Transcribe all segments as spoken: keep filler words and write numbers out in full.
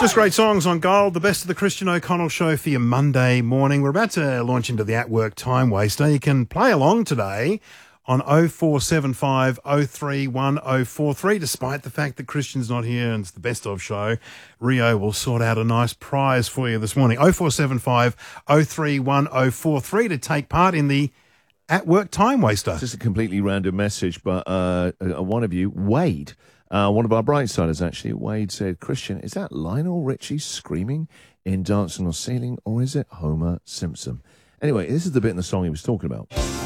Just great songs on Gold, the best of the Christian O'Connell Show for your Monday morning. We're about to launch into the At Work Time Waster. You can play along today on oh four seven five, oh three one oh four three. Despite the fact that Christian's not here and it's the best of show, Rio will sort out a nice prize for you this morning. oh four seven five, oh three one oh four three to take part in the At Work Time Waster. Just a completely random message, but uh, uh, one of you, Wade, uh, one of our Brightsiders actually, Wade said, Christian, is that Lionel Richie screaming in Dancing on the Ceiling, or is it Homer Simpson? Anyway, this is the bit in the song he was talking about.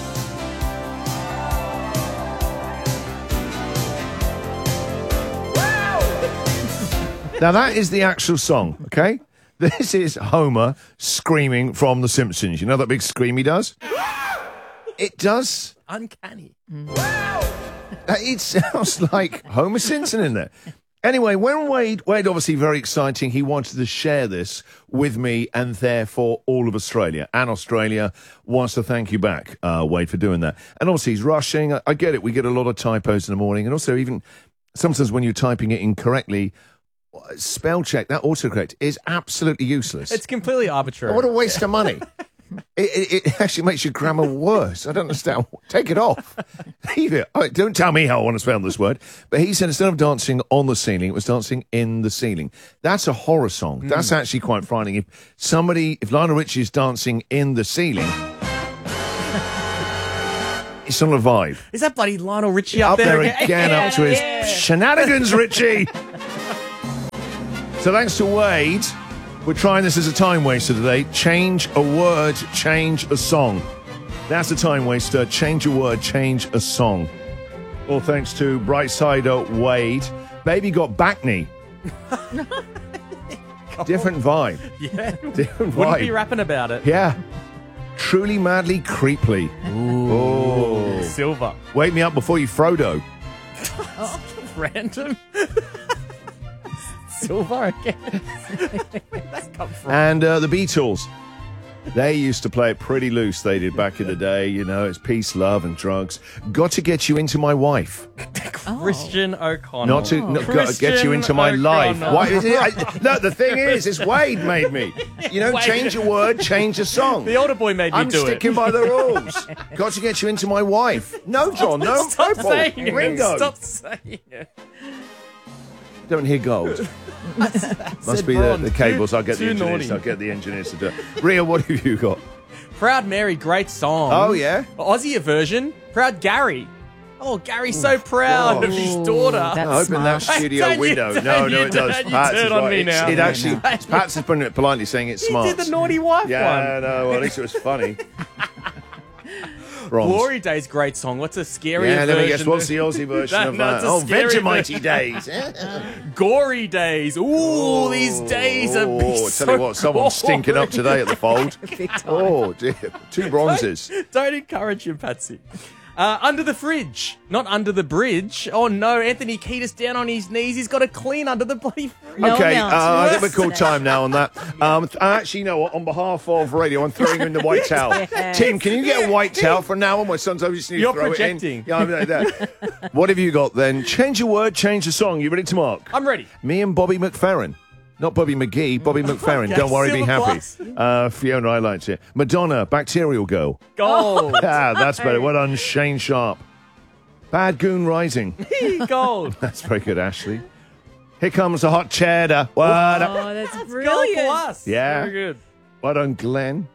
Now, that is the actual song, okay? This is Homer screaming from The Simpsons. You know that big scream he does? It does. Uncanny. Wow! It sounds like Homer Simpson in there. Anyway, when Wade, Wade obviously very exciting, he wanted to share this with me and therefore all of Australia. And Australia wants to thank you back, uh, Wade, for doing that. And obviously he's rushing. I, I get it. We get a lot of typos in the morning. And also even sometimes when you're typing it incorrectly, spell check, that autocorrect is absolutely useless. It's completely arbitrary. What a waste of money. It, it, it actually makes your grammar worse. I don't understand. Take it off. Leave it. Oh, don't tell me how I want to spell this word. But he said instead of dancing on the ceiling, it was dancing in the ceiling. That's a horror song. Mm. That's actually quite frightening. If somebody, if Lionel Richie is dancing in the ceiling, it's not a vibe. Is that bloody Lionel Richie up, up there? there again, again yeah, up to his yeah. shenanigans, Richie. So thanks to Wade. We're trying this as a time waster today. Change a word, change a song. That's a time waster. Change a word, change a song. All thanks to Brightsider Wade. Baby got back knee. Different vibe. Yeah. Different vibe. Wouldn't be rapping about it. Yeah. Truly, madly, creepily. Ooh. Oh. Silver. Wake me up before you Frodo. Oh, random. Silver again. Where did that come from? And uh, the Beatles. They used to play it pretty loose, they did back in the day. You know, it's peace, love, and drugs. Got to get you into my wife. Christian O'Connell. Not to not got to get you into my life. Why is it? I, no, the thing is, it's Wade made me. You know, Wade. Change a word, change a song. The older boy made me I'm do it. I'm sticking by the rules. Got to get you into my wife. No, John, no. Stop purple. saying it. Ringo. Stop saying it. Don't hear gold. Must be the, the cables. I'll get the engineers. I'll get the engineers to do it. Ria, what have you got? Proud Mary, great song. Oh, yeah? Aussie version. Proud Gary. Oh, Gary's so proud gosh. of his daughter. No, open smart. That studio Hey, window. You, no, no, you, it does. You Pat's turn is on right. me It's, now. it actually, Pat's is putting it politely saying it's he smart. He did the naughty wife yeah, one. no, well, at least it was funny. Bronze. Glory Days, great song. What's a scary yeah, version? Yeah, let me guess. What's the Aussie version that, of that? Oh, Vegemite Days. Gory Days. Ooh, oh, these days are oh, so tell you what, someone's gory. stinking up today at the fold. Oh, dear. Two bronzes. Don't, don't encourage him, Patsy. Uh, under the fridge, not under the bridge. Oh no, Anthony Kiedis down on his knees. He's got to clean under the bloody fridge. Okay, uh, I think we're called time now on that. Um, actually, you know what? On behalf of radio, I'm throwing in the white towel. Yes. Tim, can you get a white towel from now on? My son's over just need You're to throw projecting. It in. Yeah, I'm like that. What have you got then? Change a word, change a song. You ready to mark? I'm ready. Me and Bobby McFerrin. Not Bobby McGee, Bobby McFerrin. Okay, Don't worry, be happy. Plus. Uh, Fiona, I liked it. Madonna, Bacterial Girl. Gold. Ah, that's better. Well done, Shane Sharp. Bad Goon Rising. Gold. That's very good, Ashley. Here comes the hot cheddar. What? Oh, that's, that's brilliant. Gold plus. Yeah. Very good. Well done, Glenn.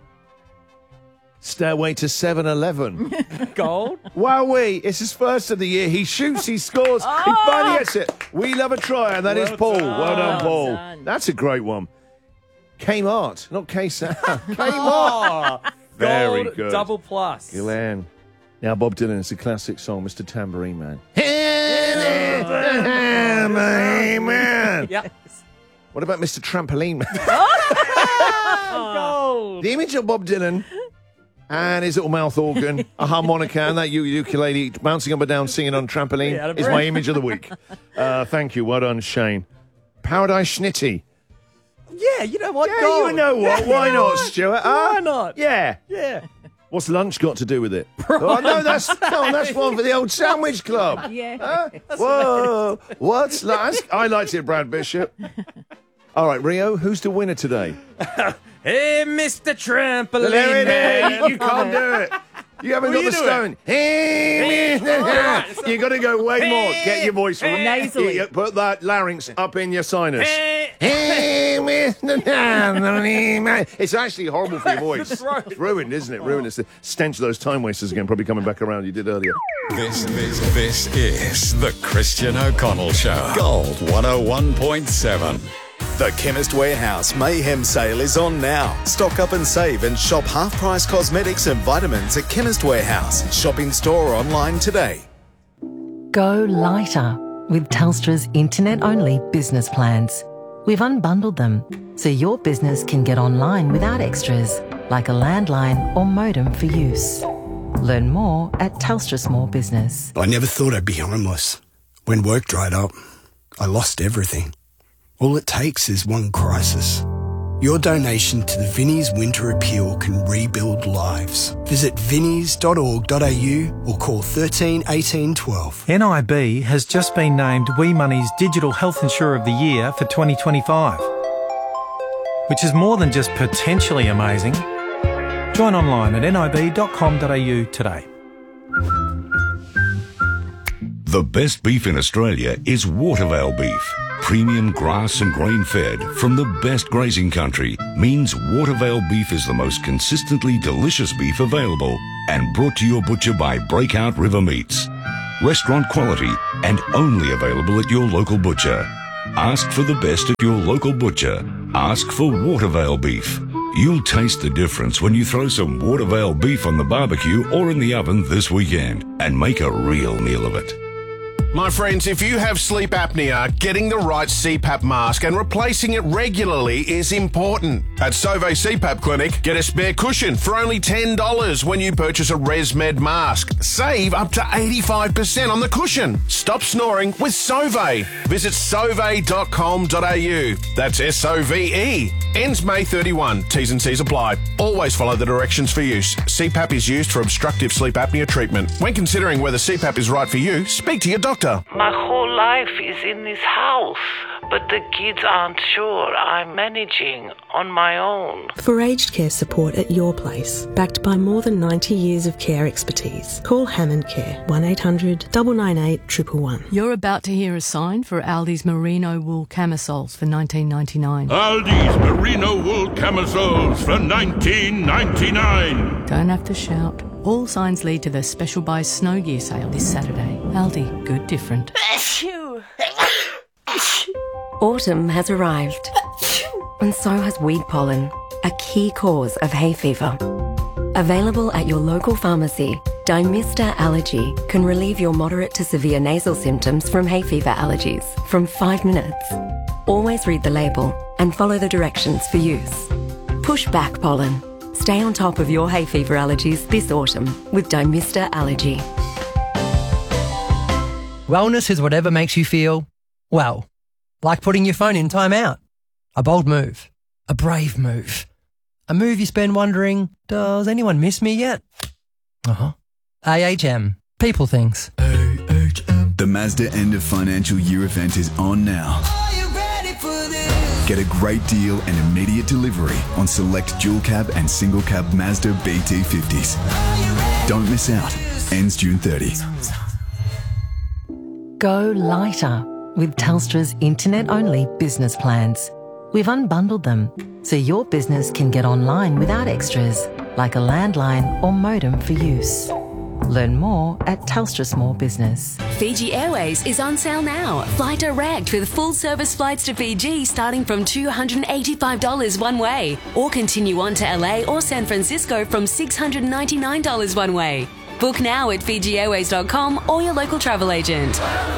Stairway to seven eleven. Gold. Wowee. It's his first of the year. He shoots, he scores. Oh. He finally gets it. We love a try, and that well is Paul. Done. Well done, Paul. Well done. That's a great one. Kmart, not K-Sam. Kmart. Oh, Very gold good. Double plus. Glenn. Now, Bob Dylan, it's a classic song, Mister Tambourine Man. Tambourine Man. Yep. What about Mister Trampoline Man? Gold. The image of Bob Dylan and his little mouth organ, a harmonica, and that ukulele bouncing up and down singing on trampoline Yeah, is my image of the week. Uh, thank you. Well done, Shane. Paradise Schnitty. Yeah, you know what? Yeah, Gold. you know what? Why not, Stuart? Huh? Why not? Yeah. Yeah. What's lunch got to do with it? Oh, no, that's no, that's one for the old sandwich club. Yeah. Huh? Whoa. What's lunch? I liked it, Brad Bishop. All right, Rio, who's the winner today? Hey, Mister Trampoline There it Man. is. You can't do it. You haven't Well, got you the do stone. Hey, Alright, you got to go way more. Get your voice Hey. Nasally. You- Put that larynx up in your sinus. Hey. It's actually horrible for your voice. throat. It's ruined, isn't it? Ruined. It's the stench of those time wasters again, probably coming back around. You did earlier. This, this, this is the Christian O'Connell Show. Gold one oh one point seven. The Chemist Warehouse Mayhem Sale is on now. Stock up and save and shop half-price cosmetics and vitamins at Chemist Warehouse. Shop in store or online today. Go lighter with Telstra's internet-only business plans. We've unbundled them so your business can get online without extras like a landline or modem for use. Learn more at Telstra Small Business. I never thought I'd be homeless. When work dried up, I lost everything. All it takes is one crisis. Your donation to the Vinnie's Winter Appeal can rebuild lives. Visit vinnies dot org dot a u or call thirteen eighteen twelve. N I B has just been named We Money's Digital Health Insurer of the Year for twenty twenty-five, which is more than just potentially amazing. Join online at nib dot com dot a u today. The best beef in Australia is Watervale beef. Premium grass and grain-fed from the best grazing country means Watervale beef is the most consistently delicious beef available and brought to your butcher by Breakout River Meats. Restaurant quality and only available at your local butcher. Ask for the best at your local butcher. Ask for Watervale beef. You'll taste the difference when you throw some Watervale beef on the barbecue or in the oven this weekend and make a real meal of it. My friends, if you have sleep apnea, getting the right C PAP mask and replacing it regularly is important. At Sauvé C PAP Clinic, get a spare cushion for only ten dollars when you purchase a ResMed mask. Save up to eighty-five percent on the cushion. Stop snoring with Sauvé. Visit sauve dot com dot a u. That's S O V E. Ends May thirty-first. T's and C's apply. Always follow the directions for use. C PAP is used for obstructive sleep apnea treatment. When considering whether C PAP is right for you, speak to your doctor. My whole life is in this house, but the kids aren't sure I'm managing on my own. For aged care support at your place, backed by more than ninety years of care expertise, call Hammond Care, one eight hundred nine nine eight one one one. You're about to hear a sign for Aldi's merino wool camisoles for nineteen ninety-nine. Aldi's merino wool camisoles for nineteen ninety-nine. Don't have to shout. All signs lead to the special buy snow gear sale this Saturday. Aldi, good different. Autumn has arrived, and so has weed pollen, a key cause of hay fever. Available at your local pharmacy, Dymista Allergy can relieve your moderate to severe nasal symptoms from hay fever allergies from five minutes. Always read the label and follow the directions for use. Push back pollen. Stay on top of your hay fever allergies this autumn with Dymista Allergy. Wellness is whatever makes you feel, well, like putting your phone in timeout. A bold move. A brave move. A move you spend wondering, does anyone miss me yet? Uh-huh. A H M. People things. The Mazda end of financial year event is on now. Get a great deal and immediate delivery on select dual cab and single cab Mazda B T fifties. Don't miss out. Ends June thirtieth. Go lighter with Telstra's internet-only business plans. We've unbundled them so your business can get online without extras like a landline or modem for use. Learn more at Telstra Small Business. Fiji Airways is on sale now. Fly direct with full service flights to Fiji starting from two hundred eighty-five dollars one way, or continue on to L A or San Francisco from six hundred ninety-nine dollars one way. Book now at fiji airways dot com or your local travel agent.